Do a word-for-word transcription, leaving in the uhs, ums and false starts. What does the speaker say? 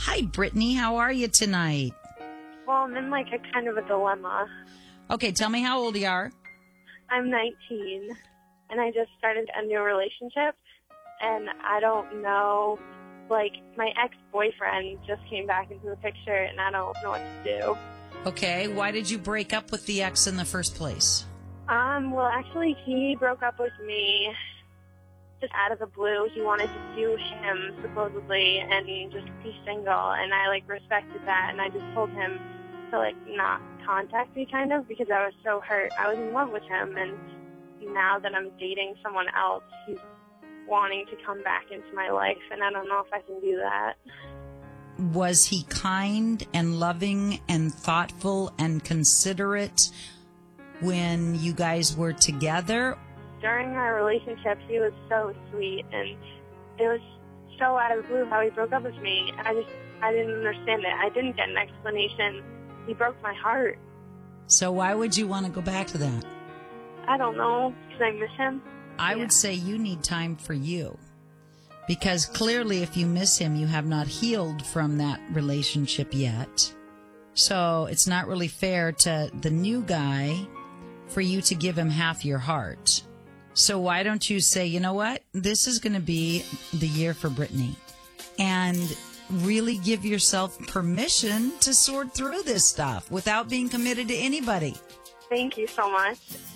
Hi, Brittany. How are you tonight? Well, I'm in like a kind of a dilemma. Okay, tell me how old you are. I'm nineteen, and I just started a new relationship, and I don't know, like, my ex-boyfriend just came back into the picture, and I don't know what to do. Okay, why did you break up with the ex in the first place? Um, well, actually, he broke up with me just out of the blue. He wanted to do him, supposedly, and just be single, and I, like, respected that, and I just told him to, like, not contact me, kind of, because I was so hurt. I was in love with him, and now that I'm dating someone else, he's wanting to come back into my life, and I don't know if I can do that. Was he kind and loving and thoughtful and considerate when you guys were together? During our relationship, he was so sweet, and it was so out of the blue how he broke up with me. I just, I didn't understand it. I didn't get an explanation. He broke my heart. So why would you want to go back to that? I don't know, because I miss him. I Yeah. would say you need time for you. Because clearly if you miss him, you have not healed from that relationship yet. So it's not really fair to the new guy for you to give him half your heart. So why don't you say, you know what? This is going to be the year for Brittany. And really give yourself permission to sort through this stuff without being committed to anybody. Thank you so much.